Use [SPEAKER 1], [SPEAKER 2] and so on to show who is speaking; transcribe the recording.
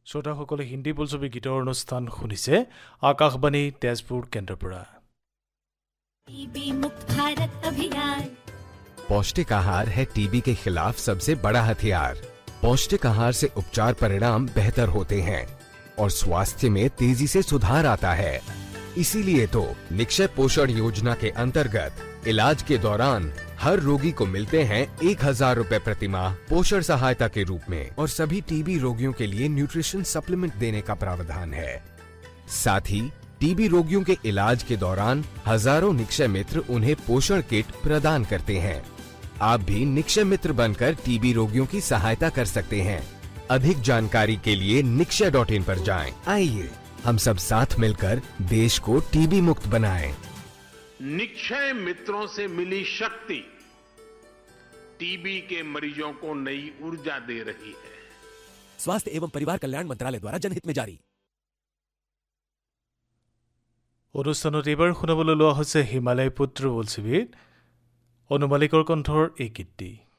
[SPEAKER 1] শ্ৰোতাসকলে হিন্দী বোলছবি গীতৰ অনুষ্ঠান শুনিছে আকাশবাণী তেজপুৰ কেন্দ্ৰৰ পৰা।
[SPEAKER 2] टीबी मुक्त भारत अभियान।
[SPEAKER 3] पौष्टिक आहार है टीबी के खिलाफ सबसे बड़ा हथियार। पौष्टिक आहार से उपचार परिणाम बेहतर होते हैं और स्वास्थ्य में तेजी से सुधार आता है। इसीलिए तो निक्षय पोषण योजना के अंतर्गत इलाज के दौरान हर रोगी को मिलते हैं 1000 रुपए प्रति माह पोषण सहायता के रूप में और सभी टीबी रोगियों के लिए न्यूट्रिशन सप्लीमेंट देने का प्रावधान है। साथ ही टीबी रोगियों के इलाज के दौरान हजारों निक्षय मित्र उन्हें पोषण किट प्रदान करते हैं। आप भी निक्षय मित्र बनकर टीबी रोगियों की सहायता कर सकते हैं। अधिक जानकारी के लिए nikshay.in पर जाएं। आइए हम सब साथ मिलकर देश को टीबी मुक्त बनाएं।
[SPEAKER 4] निक्षय मित्रों से मिली शक्ति टीबी के मरीजों को नई ऊर्जा दे रही है।
[SPEAKER 5] स्वास्थ्य एवं परिवार कल्याण मंत्रालय द्वारा जनहित में जारी।
[SPEAKER 1] অনুষ্ঠানত এইবাৰ শুনাবলৈ লোৱা হৈছে হিমালয় পুত্ৰ বোলছবিৰ অনুমালিকৰ কণ্ঠৰ এই গীতটি।